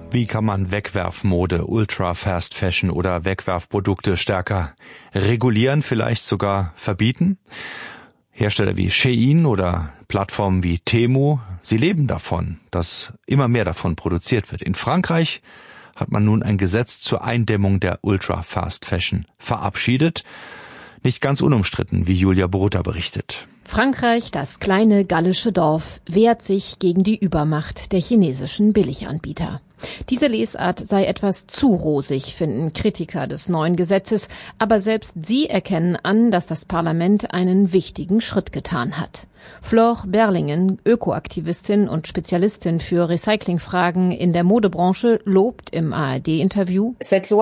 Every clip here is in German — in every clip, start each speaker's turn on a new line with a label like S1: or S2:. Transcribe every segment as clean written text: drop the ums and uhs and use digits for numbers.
S1: Wie kann man Wegwerfmode, Ultra-Fast Fashion oder Wegwerfprodukte stärker regulieren, vielleicht sogar verbieten? Hersteller wie Shein oder Plattformen wie Temu, sie leben davon, dass immer mehr davon produziert wird. In Frankreich hat man nun ein Gesetz zur Eindämmung der Ultra-Fast Fashion verabschiedet. Nicht ganz unumstritten, wie Julia Borutta berichtet.
S2: Frankreich, das kleine gallische Dorf, wehrt sich gegen die Übermacht der chinesischen Billiganbieter. Diese Lesart sei etwas zu rosig, finden Kritiker des neuen Gesetzes, aber selbst sie erkennen an, dass das Parlament einen wichtigen Schritt getan hat. Flore Berlingen, Ökoaktivistin und Spezialistin für Recyclingfragen in der Modebranche, lobt im ARD-Interview: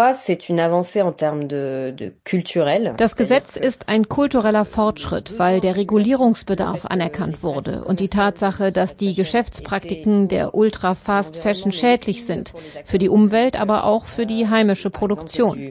S2: Das Gesetz ist ein kultureller Fortschritt, weil der Regulierungsbedarf anerkannt wurde und die Tatsache, dass die Geschäftspraktiken der Ultra-Fast-Fashion schädlich sind, für die Umwelt, aber auch für die heimische Produktion.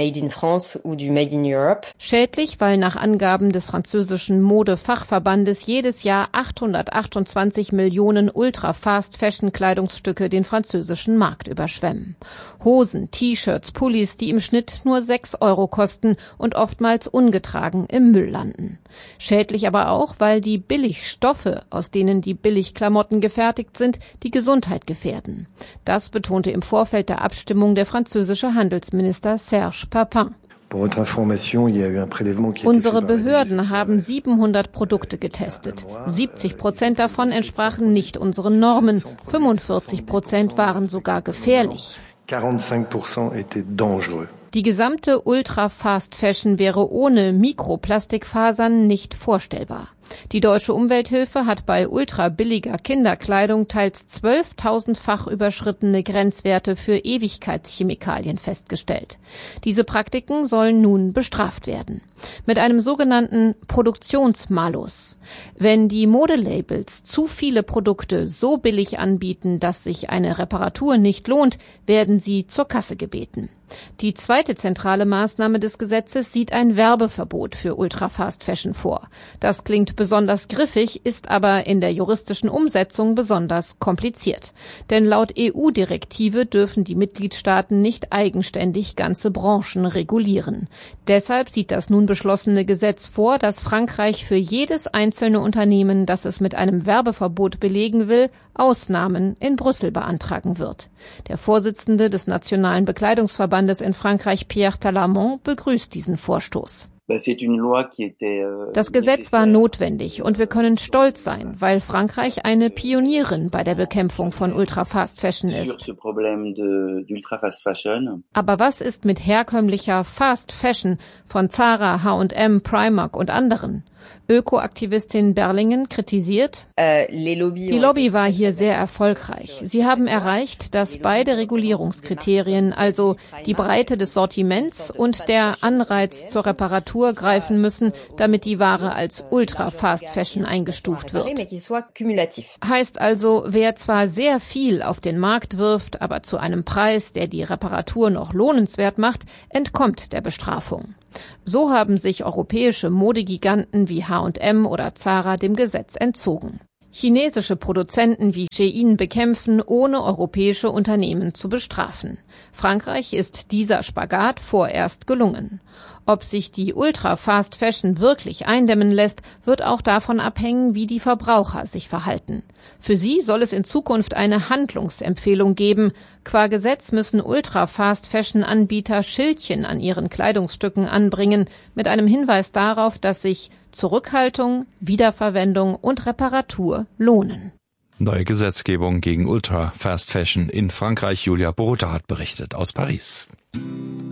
S2: Schädlich, weil nach Angaben des französischen Modefachverbandes jedes Jahr 828 Millionen Ultra-Fast-Fashion-Kleidungsstücke den französischen Markt überschwemmen. Hosen, T-Shirts, Pullis, die im Schnitt nur 6 € kosten und oftmals ungetragen im Müll landen. Schädlich aber auch, weil die Billigstoffe, aus denen die Billigklamotten gefertigt sind, die Gesundheit gefährden. Das betonte im Vorfeld der Abstimmung der französische Handelsminister Serge Papin. Unsere Behörden haben 700 Produkte getestet. 70% davon entsprachen nicht unseren Normen. 45% waren sogar gefährlich.
S3: 45% étaient dangereux.
S2: Die gesamte Ultra-Fast-Fashion wäre ohne Mikroplastikfasern nicht vorstellbar. Die Deutsche Umwelthilfe hat bei ultrabilliger Kinderkleidung teils 12.000-fach überschrittene Grenzwerte für Ewigkeitschemikalien festgestellt. Diese Praktiken sollen nun bestraft werden. Mit einem sogenannten Produktionsmalus. Wenn die Modelabels zu viele Produkte so billig anbieten, dass sich eine Reparatur nicht lohnt, werden sie zur Kasse gebeten. Die zweite zentrale Maßnahme des Gesetzes sieht ein Werbeverbot für Ultra-Fast-Fashion vor. Das klingt besonders griffig, ist aber in der juristischen Umsetzung besonders kompliziert. Denn laut EU-Direktive dürfen die Mitgliedstaaten nicht eigenständig ganze Branchen regulieren. Deshalb sieht das nun beschlossene Gesetz vor, dass Frankreich für jedes einzelne Unternehmen, das es mit einem Werbeverbot belegen will, Ausnahmen in Brüssel beantragen wird. Der Vorsitzende des Nationalen Bekleidungsverbandes in Frankreich, Pierre Talamont, begrüßt diesen Vorstoß. Das Gesetz war notwendig und wir können stolz sein, weil Frankreich eine Pionierin bei der Bekämpfung von Ultra-Fast-Fashion ist. Aber was ist mit herkömmlicher Fast-Fashion von Zara, H&M, Primark und anderen? Ökoaktivistin Berlingen kritisiert: Die Lobby war hier sehr erfolgreich. Sie haben erreicht, dass beide Regulierungskriterien, also die Breite des Sortiments und der Anreiz zur Reparatur, greifen müssen, damit die Ware als Ultra-Fast-Fashion eingestuft wird. Heißt also, wer zwar sehr viel auf den Markt wirft, aber zu einem Preis, der die Reparatur noch lohnenswert macht, entkommt der Bestrafung. So haben sich europäische Modegiganten wie H&M oder Zara dem Gesetz entzogen. Chinesische Produzenten wie Shein bekämpfen, ohne europäische Unternehmen zu bestrafen. Frankreich ist dieser Spagat vorerst gelungen. Ob sich die Ultra-Fast-Fashion wirklich eindämmen lässt, wird auch davon abhängen, wie die Verbraucher sich verhalten. Für sie soll es in Zukunft eine Handlungsempfehlung geben. Qua Gesetz müssen Ultra-Fast-Fashion-Anbieter Schildchen an ihren Kleidungsstücken anbringen, mit einem Hinweis darauf, dass sich Zurückhaltung, Wiederverwendung und Reparatur lohnen.
S1: Neue Gesetzgebung gegen Ultra-Fast Fashion in Frankreich. Julia Borutta hat berichtet aus Paris.